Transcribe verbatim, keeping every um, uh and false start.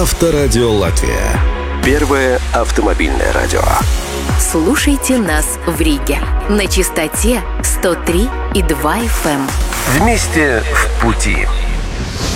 Авторадио Латвия. Первое автомобильное радио. Слушайте нас в Риге на частоте сто три и два эф эм. Вместе в пути.